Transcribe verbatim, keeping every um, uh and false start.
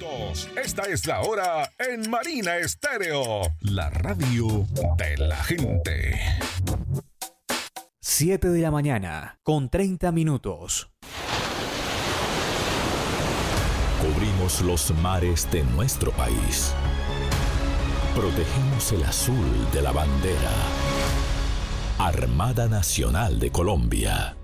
minutos. Esta es la hora en Marina Estéreo, la radio de la gente. siete de la mañana, con treinta minutos. Cubrimos los mares de nuestro país. Protegemos el azul de la bandera. Armada Nacional de Colombia.